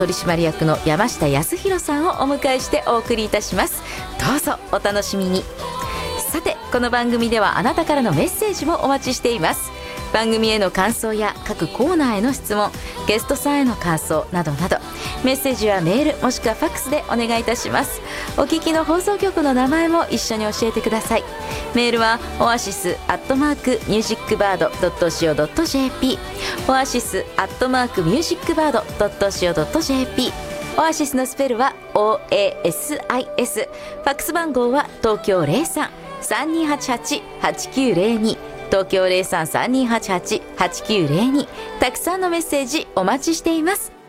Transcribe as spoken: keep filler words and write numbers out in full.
取締役の山下康弘さんをお迎えしてお送りいたします。どうぞお楽しみに。さて、この番組ではあなたからのメッセージもお待ちしています。番組への感想や各コーナーへの質問、ゲストさんへの感想などなど、メッセージはメールもしくはファックスでお願いいたします。お聞きの放送局の名前も一緒に教えてください。メールはオアシスアットマークミュージックバードドットシーオードットジェーピー、オアシスアットマークミュージックバードドットシーオードットジェーピー、オアシスのスペルは オーエーエスアイエス、ファックス番号は東京 ゼロさん さんにーはちはち はちきゅうゼロに、東京 ゼロさん さんにーはちはち はちきゅうゼロに。たくさんのメッセージお待ちしています。